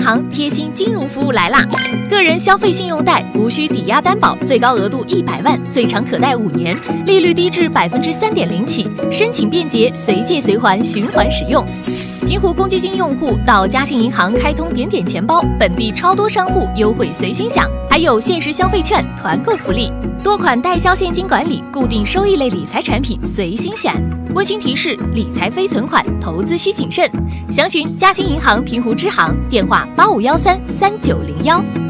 行贴心金融服务来啦！个人消费信用贷无需抵押担保，最高额度100万，最长可贷5年，利率低至3.0%起，申请便捷，随借随还，循环使用。平湖公积金用户到嘉信银行开通点点钱包，本地超多商户优惠随心享，还有限时消费券、团购福利，多款代销现金管理、固定收益类理财产品随心选。温馨提示：理财非存款，投资需谨慎。详询嘉信银行平湖支行，电话85133901。